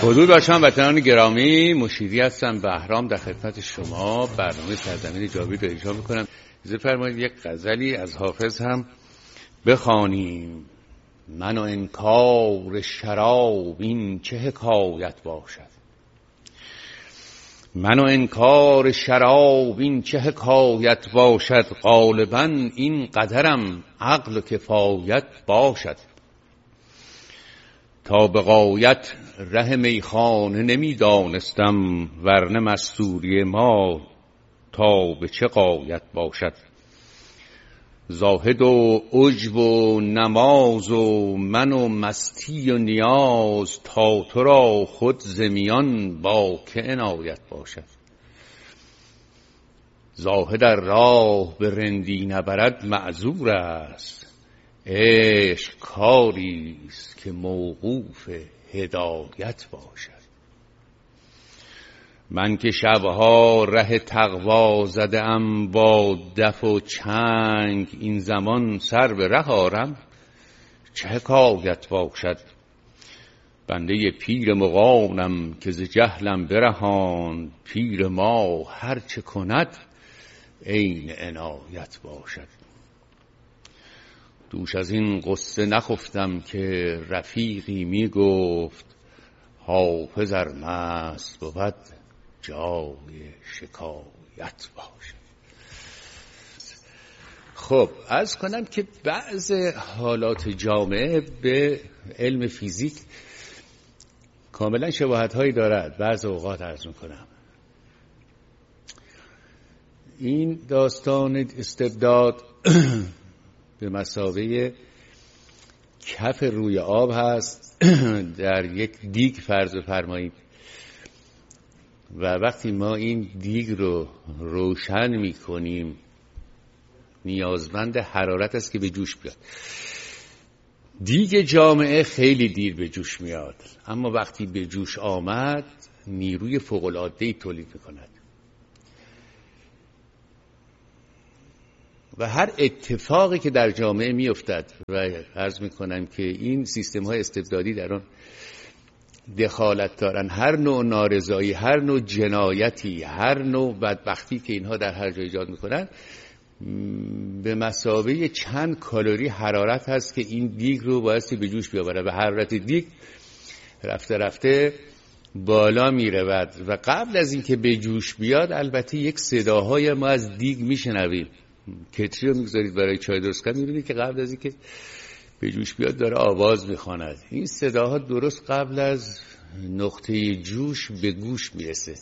حضور بر وطنان گرامی، مشیری هستم، بهرام در خدمت شما. برنامه سرزمین جاوید رو اجرا میکنم. اجازه فرمایید یک غزلی از حافظ هم بخوانیم. من و انکار شراب این چه حکایت باشد، من و انکار شراب این چه حکایت باشد، غالباً این قدرم عقل و کفایت باشد. تا به غایت ره میخانه نمیدانستم، ورنه مستوری ما تا به چه غایت باشد. زاهد و عجب و نماز و من و مستی و نیاز، تا تو را خود زمیان با که عنایت باشد. زاهد در راه به رندی نبرد معذور است، عشق کاری است که موقوف هدایت باشد. من که شبها ره تقوا زده ام با دف و چنگ، این زمان سر به ره آرم چه حکایت باشد. بنده پیر مغانم که ز جهلم برهاند، پیر ما هر چه کند عین عنایت باشد. دوش از این قصه نخفتم که رفیقی می گفت، حافظ ار مست بود جای شکایت باشد. خب عرض کنم که بعض حالات جامعه به علم فیزیک کاملا شباهت هایی دارد. بعض اوقات عرض میکنم این داستان استبداد به مثابه کف روی آب هست در یک دیگ فرض فرمایید، و وقتی ما این دیگ رو روشن میکنیم نیازمند حرارت است که به جوش بیاد. دیگ جامعه خیلی دیر به جوش میاد، اما وقتی به جوش آمد نیروی فوق‌العاده‌ای تولید میکند و هر اتفاقی که در جامعه میافتد، و عرض میکنم که این سیستم های استبدادی در آن دخالت دارن، هر نوع نارضایی، هر نوع جنایتی، هر نوع بدبختی که اینها در هر جای ایجاد میکنن به مثابه چند کالری حرارت هست که این دیگ رو بایستی به جوش بیاوره و حرارت دیگ رفته رفته بالا میرود و قبل از اینکه به جوش بیاد البته یک صداهای ما از دیگ میشنویم. کتری رو میگذارید برای چای درست کردن، میبینید که قبل از اینکه به جوش بیاد داره آواز میخواند. این صداها درست قبل از نقطه جوش به گوش میرسه.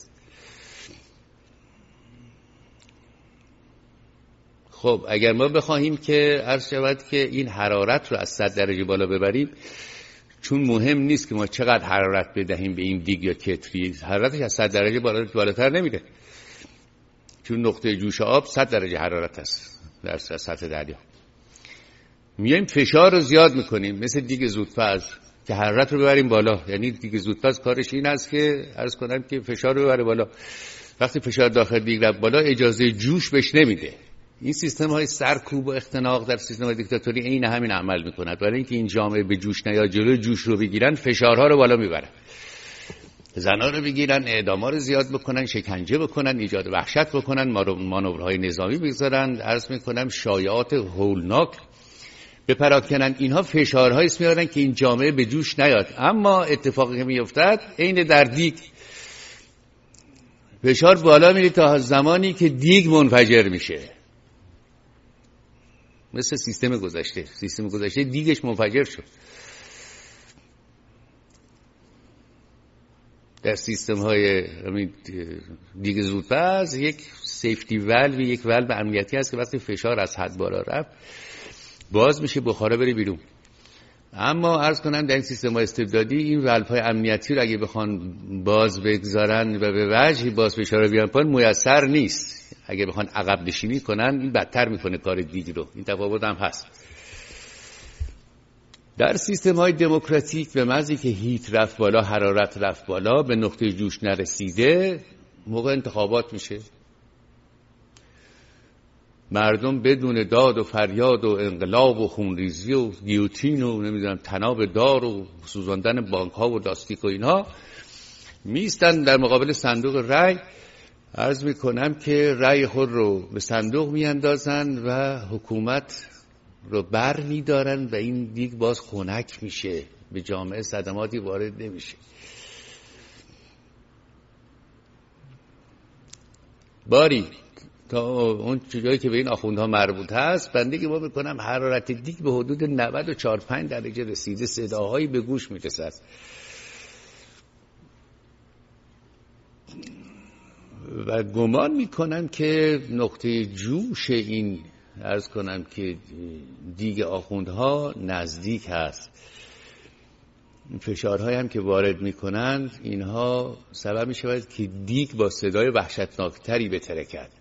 خب اگر ما بخواهیم که عرض شود که این حرارت رو از 100 درجه بالا ببریم، چون مهم نیست که ما چقدر حرارت بدهیم به این دیگ یا کتری، حرارتش از 100 درجه بالاتر نمیره، چون نقطه جوش آب 100 درجه حرارت است در سطح دریا. میایم فشار رو زیاد میکنیم مثل دیگ زودپز که حرارت رو ببریم بالا. یعنی دیگ زودپز کارش این است که عرض کنم که فشار رو ببره بالا. وقتی فشار داخل دیگ رفت بالا اجازه جوش بهش نمیده. این سیستم های سرکوب و اختناق در سیستم های دیکتاتوری عین همین عمل میکنند. برای اینکه این جامعه به جوش نیاد، جلوی جوش رو بگیرن، فشارها رو بالا میبرن، زنا رو بگیرن، اعداما رو زیاد بکنن، شکنجه بکنن، ایجاد وحشت بکنن، مانورهای نظامی بگذارن، عرض میکنم شایعات هولناک بپراکنن. اینها فشارهایی است میارن که این جامعه به جوش نیاد. اما اتفاقی که میافتد عین در دیگ، فشار بالا میره تا زمانی که دیگ منفجر میشه. مثل سیستم گذشته دیگش منفجر شد. در سیستم های دیگ زودپز یک سیفتی والو، یک والو امنیتی هست که وقتی فشار از حد بالا رفت باز میشه، بخاره بره بیرون. اما عرض کنم در این سیستم های استبدادی این والو های امنیتی رو اگه بخوان باز بگذارن و به وجهی باز فشار رو بیان پایین میسر نیست. اگه بخوان عقب نشینی کنن این بدتر میکنه کار دیگ رو. این تفاوت هم هست. در سیستم های دموکراتیک به محضی که هیت رفت بالا، حرارت رفت بالا، به نقطه جوش نرسیده، موقع انتخابات میشه، مردم بدون داد و فریاد و انقلاب و خونریزی و گیوتین و نمیدونم تناب دار و سوزاندن بانک ها و لاستیک و اینها میستن در مقابل صندوق رای. عرض میکنم که رای خود رو به صندوق میاندازن و حکومت رو بر میدارن و این دیگ باز خنک میشه، به جامعه صدماتی وارد نمیشه. باری تا اون چیزایی که به این آخوندها مربوط هست، بنده که ما میکنم حرارت دیگ به حدود 94-5 درجه رسیده، صداهایی به گوش میرسد و گمان میکنم که نقطه جوش این عرض کنم که دیگ آخوندها نزدیک هست. فشارهایی هم که وارد میکنند اینها سبب میشود که دیگ با صدای وحشتناکتری بترکد.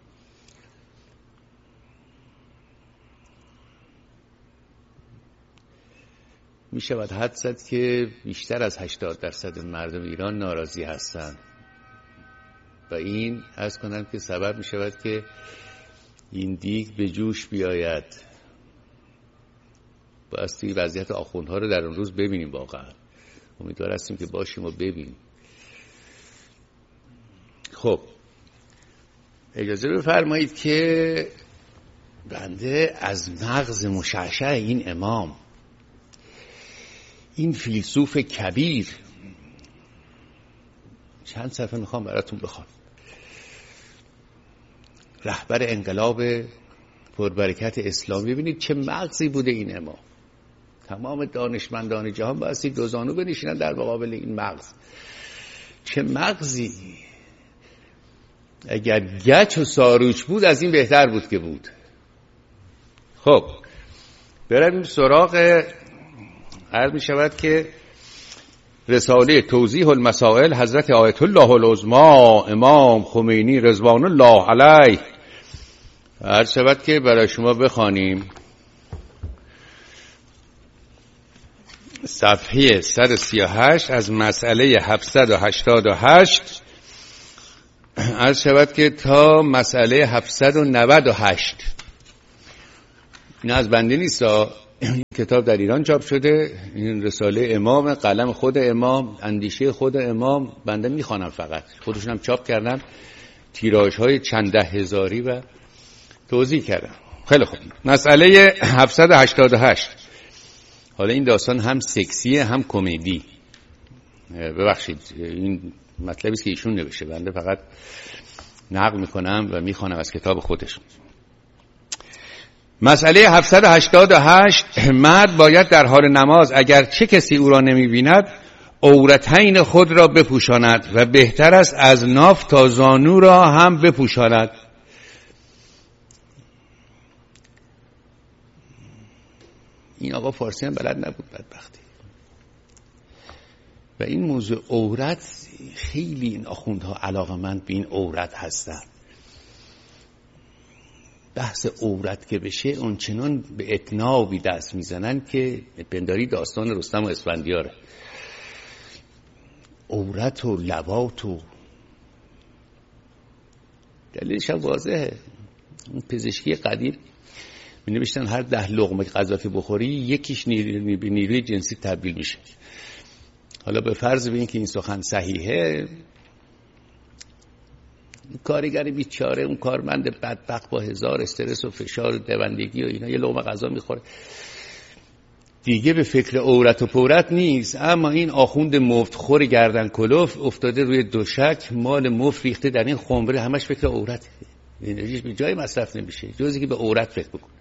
میشود حد زد که بیشتر از 80% مردم ایران ناراضی هستند و این عرض کنم که سبب میشود که این دیگ به جوش بیاید. بایستی وضعیت آخوندها رو در اون روز ببینیم. واقعا امیدوار هستیم که باشیم و ببینیم. خب اجازه بفرمایید که بنده از مغز مشعشع این امام، این فیلسوف کبیر، چند صفحه میخوام براتون بخونم. رهبر انقلاب پربرکت اسلامی. ببینید چه مغزی بوده این امام. تمام دانشمندان جهان بایستی دو زانو بنشینن در مقابل این مغز. چه مغزی. اگر گچ و ساروچ بود از این بهتر بود که بود. خب بریم سراغ عرض می شود که رساله توضیح المسائل حضرت آیت الله العظمی امام خمینی رضوان الله علیه. عرض شود که برای شما بخوانیم. صفحه 138 از مسئله 788 عرض شود که تا مسئله 798. این از بنده نیست، این کتاب در ایران چاپ شده. این رساله امام، قلم خود امام، اندیشه خود امام. بنده میخوانم فقط، خودشون هم چاپ کردن، تیراژ های چند ده هزاری و توضیح کردن. خیلی خوب. مسئله 788. حالا این داستان هم سکسیه هم کمدی. ببخشید این مطلبی است که ایشون نوشته، بنده فقط نقل میکنم و میخوانم از کتاب خودشون. مسئله 788. مرد باید در حال نماز اگر چه کسی او را نمی‌بیند عورتین خود را بپوشاند و بهتر است از ناف تا زانو را هم بپوشاند. این آقا فارسی هم بلد نبود بدبختی. و این موضوع عورت خیلی این آخوندها علاقه‌مند به این عورت هستن. بحث عورت که بشه اونچنان به اتنابی دست میزنن که پنداری داستان رستم و اسفندیاره. عورت و لبات و دلیلش هم واضحه. اون پزشکی قدیم می نوشتن هر 10 لقمه غذا که بخوری یکیش نیروی جنسی تبدیل میشه. حالا به فرض ببین که این سخن صحیحه، کارگر بیچاره، اون کارمند بدبخت با 1000 استرس و فشار و دوندگی و اینا یه لقمه غذا میخوره دیگه، به فکر عورت و پورت نیست. اما این آخوند مفتخور گردن کلوف افتاده روی دوشک، مال مفت ریخته در این خمره، همش فکر عورت، انرژیش به جای مصرف نمیشه جز که به عورت فکر بکن.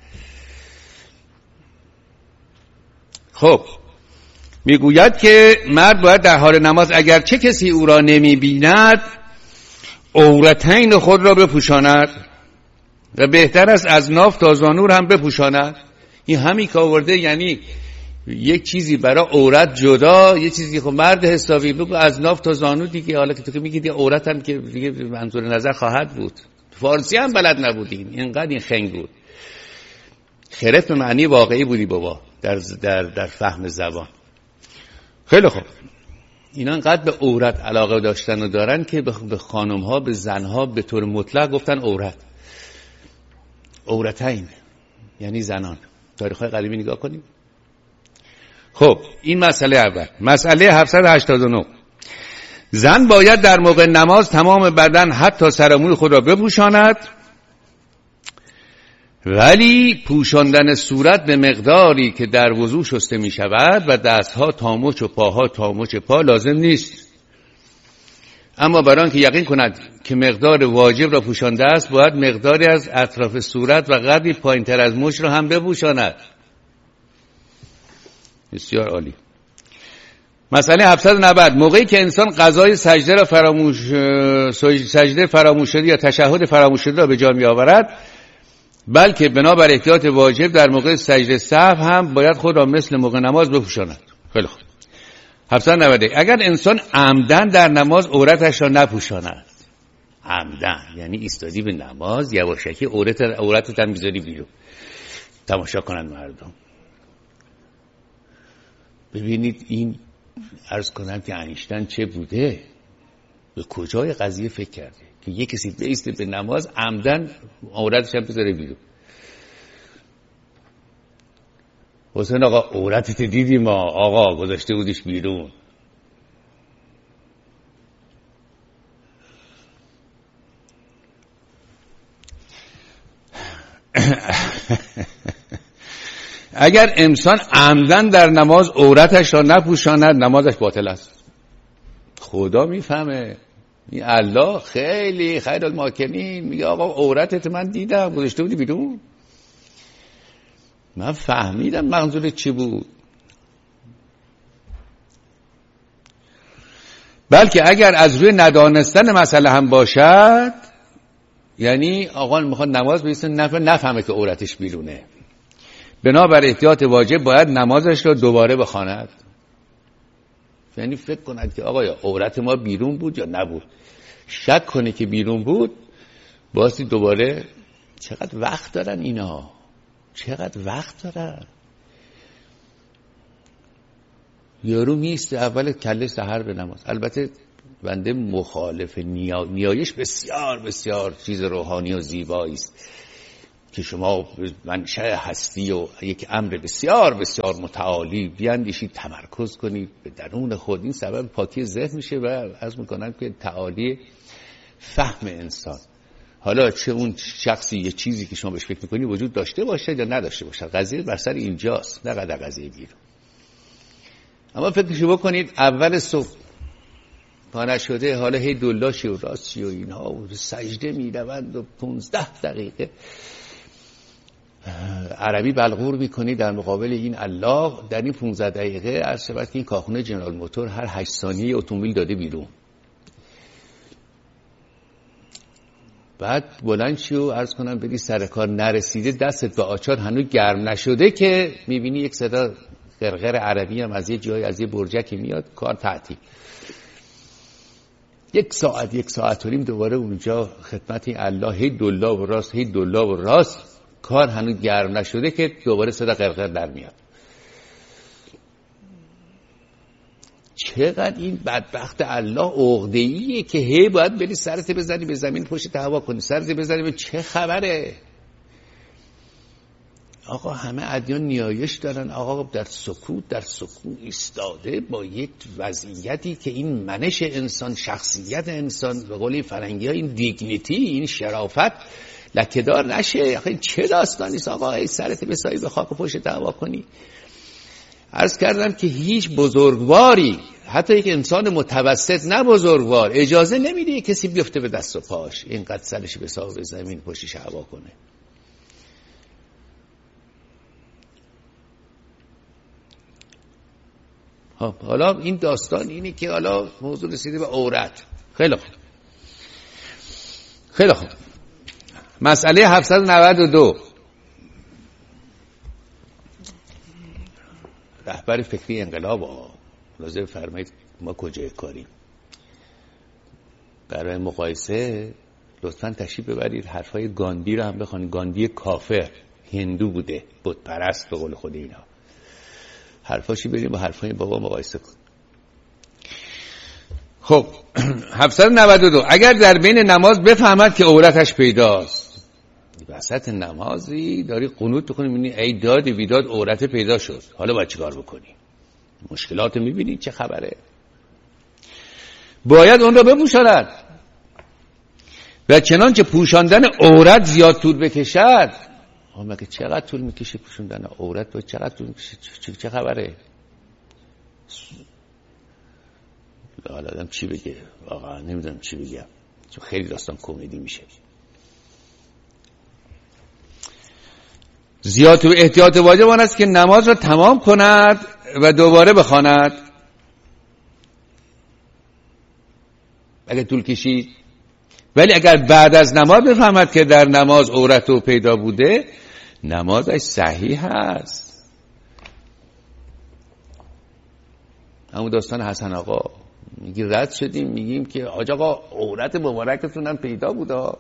خب میگوید که مرد باید در حال نماز اگر چه کسی او را نمیبیند عورتین خود را بپوشاند و بهتر است از ناف تا زانو هم بپوشاند. این همین که آورده، یعنی یک چیزی برای عورت جدا، یک چیزی خب مرد حسابی بگو از ناف تا زانو دیگه. حالا که تو که میگی عورت هم که دیگه منظور نظر خواهد بود. فارسی هم بلد نبودین، اینقدر این خنگ بود. خرف به معنی واقعی بودی بابا در فهم زبان. خیلی خوب. اینا انقدر به عورت علاقه داشتن و دارن که به خانم ها، به زن ها به طور مطلق گفتن عورت. عورتین یعنی زنان. تاریخ های قدیمی نگاه کنیم. خب این مسئله اول. مسئله 789. زن باید در موقع نماز تمام بدن حتی سر و موی خود را بپوشاند، ولی پوشاندن صورت به مقداری که در وضو شسته می شود و دستها تا مچ و پاها تا مچ پا لازم نیست. اما برای آنکه یقین کند که مقدار واجب را پوشانده است، باید مقداری از اطراف صورت و قدری پایین‌تر از مچ را هم بپوشاند. بسیار عالی. مسئله 790. موقعی که انسان قضای سجده فراموش شده یا تشهد فراموش شده را به جا می آورد، بلکه بنابر احتیاط واجب در موقع سجده سهو هم باید خود را مثل موقع نماز بپوشاند. خیلی خوب. 790. اگر انسان عمدن در نماز عورتش را نپوشاند، عمدن یعنی ایستادی به نماز یواشکی عورتت هم میذاری بیرون تماشا کنند مردم. ببینید این عرض کنم که اینشتین چه بوده، به کجای قضیه فکر کرده که یک کسی بیسته به نماز عمدن عورتش هم بذاره بیرون. حسین آقا عورتت دیدی ما آقا گذاشته بودیش بیرون. اگر انسان عمدن در نماز عورتش را نپوشاند نمازش باطل است. خدا میفهمه، این الله خیلی خیر الماکنین میگه آقا عورتت من دیدم گذاشته بودی بیرون، من فهمیدم منظورت چی بود. بلکه اگر از روی ندانستن مسئله هم باشد، یعنی آقا میخواد نماز بایسته نفهمه که عورتش بیرونه، بنابر احتیاط واجب باید نمازش را دوباره بخواند. یعنی فکر کند که آقا یا عورت ما بیرون بود یا نبود، شک کنه که بیرون بود، باستی دوباره. چقدر وقت دارن اینا، چقدر وقت دارن. یارو میسته اول کله سحر به نماز. البته بنده مخالف نیایش بسیار بسیار چیز روحانی و زیبایی است که شما منشأ هستی و یک امر بسیار بسیار متعالی بیاندیشید، تمرکز کنید به درون خود. این سبب پاکی ذهن میشه و عرض میکنم که تعالی فهم انسان. حالا چه اون شخصی یه چیزی که شما بهش فکر میکنی وجود داشته باشه یا نداشته باشه، قضیه بر سر اینجاست، نه قضیه بیرون. اما فکرشو بکنید اول صبح پا نشده، حالا هی دلاشی و راستی و اینها و سجده میروند و 15 دقیقه عربی بلغور میکنی در مقابل این الله. در این 15 دقیقه عرض شود که این کارخونه جنرال موتور هر 8 ثانیه اتومبیل داده بیرون. بعد بلند شی و عرض کنم بری سر کار، نرسیده دستت به آچار هنوز گرم نشده که میبینی یک صدا غرغر عربی هم از یه جای از یه برجکی میاد، کار تعطیل. 1 ساعت و نیم دوباره اونجا خدمت این الله، هی دلا و راست هی دلا و راست، کار هنوز گرم نشده که دوباره صدا غرغر در میاد. چقدر این بدبخت الله عقده‌ایه که هی باید بری سرت بزنی به زمین، پشت هوا کنی، سرت بزنی به چه خبره. آقا همه ادیان نیایش دارن، آقا در سکوت ایستاده با یک وضعیتی که این منش انسان، شخصیت انسان، به قول فرنگی‌ها این دیگنیتی، این شرافت لکه‌دار نشه. آخه چه داستانی است آقا ای سرت بسایی به خاک و پشت هوا کنی. عرض کردم که هیچ بزرگواری، حتی یک انسان متوسط نه بزرگوار، اجازه نمیده کسی بیفته به دست و پاش اینقدر سرش بساو به زمین پشتش هوا کنه. حالا این داستان اینه که حالا موضوع رسیده به عورت. خیلی خوب. مسئله 792. رهبر فکری انقلاب لازم فرمایید ما کجای کاریم. برای مقایسه لطفاً تشریف ببرید حرفای گاندی رو هم بخونید. گاندی کافر، هندو بوده، بت پرست به قول خود اینا. حرفاشی بریم با حرفای بابا مقایسه کن. خب 792. اگر در بین نماز بفهمد که عورتش پیداست، وسط نمازی داری قنوت بکنی میبینی ای داد بیداد عورت پیدا شد، حالا باید چیکار بکنی؟ مشکلات میبینی چه خبره؟ باید اون را بپوشاند. و چنانچه پوشاندن عورت زیاد طول بکشد، مگه چقدر طول میکشه پوشاندن عورت؟ و چقدر طول میکشه؟ چه خبره؟ حالا آدم چی بگه؟ واقعا نمیدونم چی بگم، چون خیلی داستان کمدی میشه. زیاد و احتیاط واجب آن است که نماز را تمام کند و دوباره بخواند. اگر طول کشید، ولی اگر بعد از نماز بفهمد که در نماز عورت او پیدا بوده، نمازش صحیح هست. همون داستان حسن آقا، میگی رد شدیم میگیم که حاج آقا عورت مبارکتونم پیدا بوده.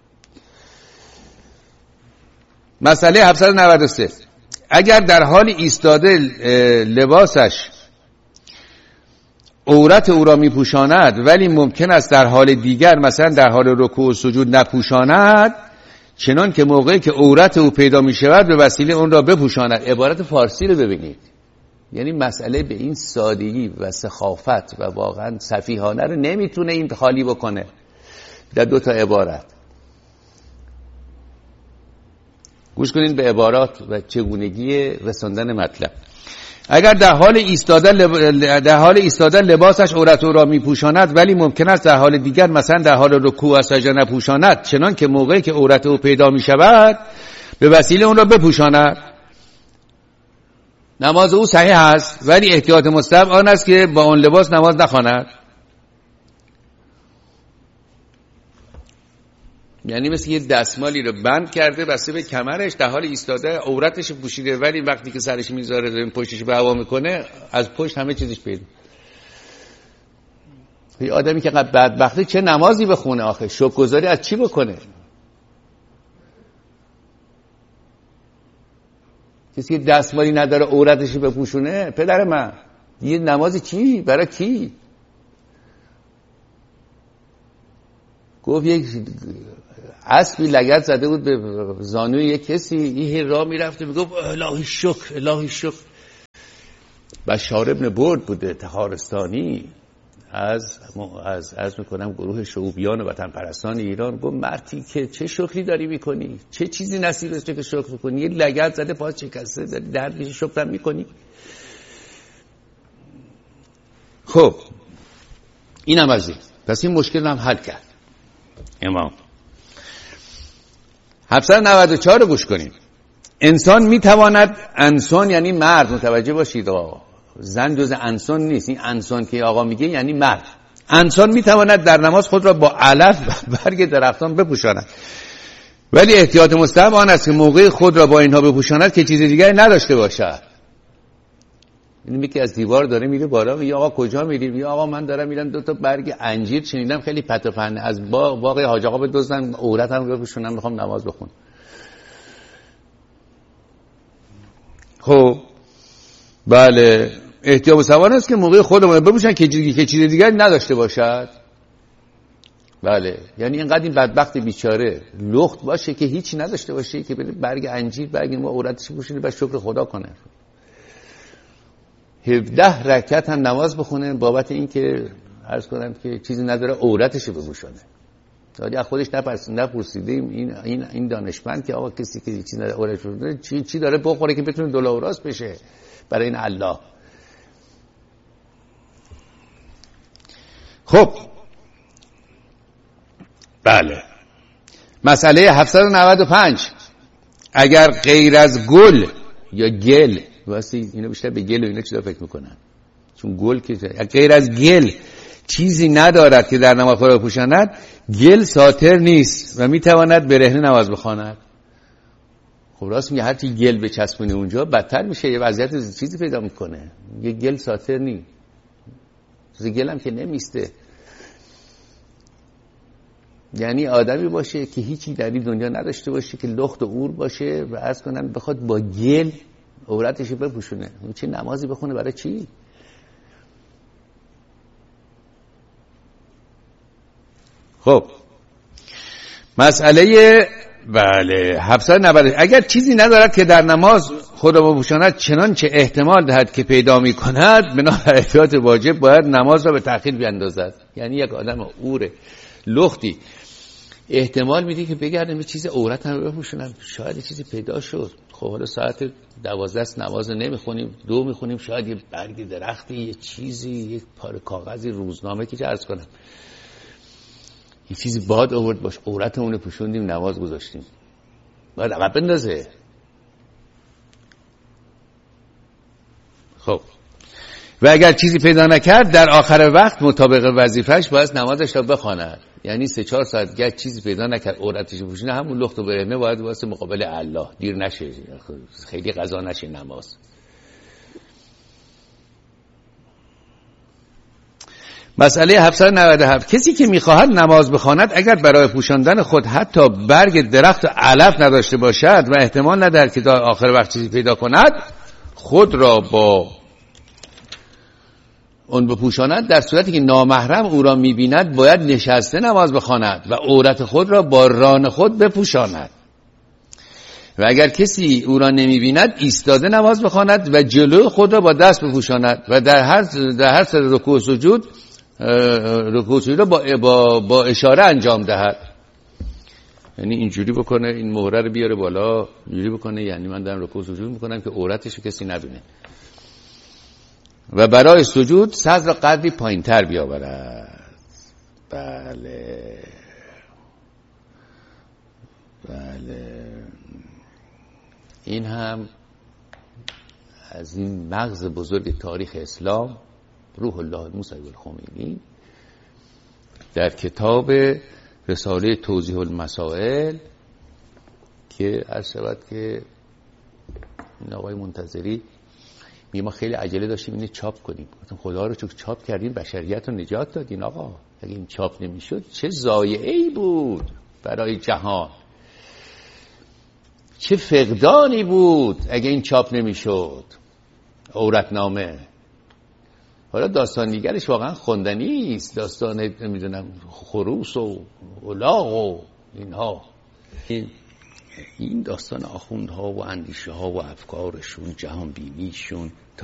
مسئله 793. اگر در حال ایستاده لباسش عورت او را میپوشاند ولی ممکن است در حال دیگر مثلا در حال رکوع و سجود نپوشاند، چنان که موقعی که عورت او پیدا میشود به وسیله اون را بپوشاند. عبارت فارسی رو ببینید، یعنی مسئله به این سادگی و سخافت و واقعا سفیهانه رو نمیتونه این خالی بکنه در 2 تا عبارت. گوش کنین به عبارات و چگونگی رساندن مطلب. اگر در حال ایستادن لباسش عورت او را میپوشاند ولی ممکن است در حال دیگر مثلا در حال رکوع و سجده نپوشاند، چنان که موقعی که عورت او پیدا میشود به وسیله اون را بپوشاند، نماز او صحیح است، ولی احتیاط مستحب آن است که با اون لباس نماز نخواند. یعنی مثل یه دستمالی رو بند کرده بسته به کمرش، در حال ایستاده عورتش پوشیده، ولی وقتی که سرش میذاره پشتش به هوا میکنه از پشت همه چیزش پیدا. یه آدمی که بدبخته چه نمازی بخونه آخه؟ شکرگزاری از چی بکنه؟ کسی که دستمالی نداره عورتش بپوشونه، پدر من یه نمازی چی؟ برای کی؟ گفت یک اسبی لگد زده بود به زانوی یک کسی، این راه میرفته میگفت الهی شکر الهی شکر. بشار ابن برد بوده تخارستانی، از میکنم گروه شعوبیان و وطن پرستان ایران. گفت مردی که چه شکری داری میکنی؟ چه چیزی نصیب است که شکر کنی؟ یه لگد زده پاس شکسته داری درد شکرم میکنی؟ خب اینم از این. پس این مشکل هم حل کرد امام. 794 رو گوش کنیم. انسان میتواند، انسان یعنی مرد، متوجه باشید آقا، زن جز انسان نیست. این انسان که آقا میگه یعنی مرد. انسان میتواند در نماز خود را با علف برگ درختان بپوشاند، ولی احتیاط مستحب آن است که موقع خود را با اینها بپوشاند که چیز دیگری نداشته باشد. این میگه که از دیوار داره میره بالا، میگه آقا کجا میری؟ میگه آقا من دارم میرم 2 تا برگ انجیر شنیدم خیلی پت و پهن از باغ حاج آقا بدزدن، عورتم رو بپوشونم، میخوام نماز بخونم. خب بله، احتیاط مستحب است که موقع خودمون بپوشن که چیز دیگری نداشته باشد. بله، یعنی اینقدر این بدبخت بیچاره لخت باشه که هیچی نداشته باشه که بره برگ انجیر برگ ما عورتش پوشونه و شکر خدا کنه. 17 رکعت هم نماز بخونه بابت این که عرض کنم که چیزی نداره عورتش رو بپوشونه. ولی از خودش نپرسیدیم این دانشمند که آقا کسی که چیزی نداره عورتش رو بپوشونه چی داره بخوره که بتونه دلار و راست بشه برای این الله. خب بله، مسئله 795. اگر غیر از گل یا گل، واسه اینا بیشتر به گل و اینا چیزا فکر میکنن، چون گل که غیر از گل چیزی ندارد که در نماز خود بپوشاند، گل ساتر نیست و میتواند برهنه نماز بخواند. خب راست میگه، هر چی گل بچسبونه اونجا بدتر میشه، یه وضعیت چیزی پیدا میکنه. یه گل ساتر نیست، گل هم که نمیسته. یعنی آدمی باشه که هیچی در این دنیا نداشته باشه، که لخت و اور باشه و عرض کنم بخواد با گل عورتش بپوشونه، چه نمازی بخونه برای چی؟ خب مسئله بله 790. اگر چیزی ندارد که در نماز خود را بپوشاند چنانچه احتمال دهد که پیدا می کند، بنا بر احتیاط واجب باید نماز را به تأخیر بیندازد. یعنی یک آدم اوره لختی احتمال میدی که بگردم یه چیز عورت هم بپوشونم، شاید یه چیزی پیدا شد. خب حالا ساعت 12 نماز نمیخونیم، 2 میخونیم، شاید یه برگ درختی، یه چیزی، یه پاره کاغذی، روزنامه که عرض کنم یه چیزی باد آورد باش عورتمون رو پوشوندیم، نماز گذاشتیم، باید عقب بندازه. خب و اگر چیزی پیدا نکرد در آخر وقت مطابق وظیفه‌اش باید نمازش را بخواند. یعنی 3-4 ساعت اگر چیزی پیدا نکرد عورتش پوشونه، همون لخت و برهنه باید واسه مقابل الله دیر نشه، خیلی قضا نشه نماز. مسئله 797. کسی که میخواهد نماز بخواند اگر برای پوشاندن خود حتی برگ درخت و علف نداشته باشد و احتمال ندارد که در آخر وقت چیزی پیدا کند، خود را با اون بپوشاند. در صورتی که نامحرم او را میبیند باید نشسته نماز بخواند و عورت خود را با ران خود بپوشاند. و اگر کسی او را نمیبیند ایستاده نماز بخواند و جلو خود را با دست بپوشاند و در هر سر رکوع و سجود را با اشاره انجام دهد. یعنی اینجوری بکنه، این مهره رو بیاره بالا، اینجوری بکنه، یعنی من دارم رکوع و سجود میکنم که عورتش رو کسی نبینه. و برای سجود صدر را قدری پایین تر بیاورد. بله این هم از این مغز بزرگ تاریخ اسلام روح الله موسی الخمینی در کتاب رساله توضیح المسائل که عرض شود که این آقای منتظری ما خیلی عجله داشتیم اینو چاپ کنیم، گفتم خدا رو چاپ کردیم بشریت رو نجات دادین آقا، اگه این چاپ نمیشد چه ضایعه‌ای بود برای جهان، چه فقدانی بود اگه این چاپ نمیشد عورتنامه. حالا داستان دیگرش واقعا خوندنی است، داستان نمیدونم خروس و الاغ و اینها، این داستان آخوندها و اندیشه ها و افکارشون، جهان بینیشون،